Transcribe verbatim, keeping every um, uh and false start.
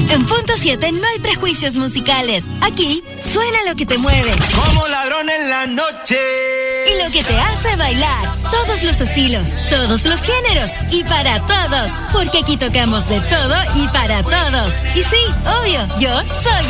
En Punto siete no hay prejuicios musicales. Aquí suena lo que te mueve. Como ladrón en la noche. Y lo que te hace bailar. Todos los estilos, todos los géneros y para todos. Porque aquí tocamos de todo y para todos. Y sí, obvio, yo soy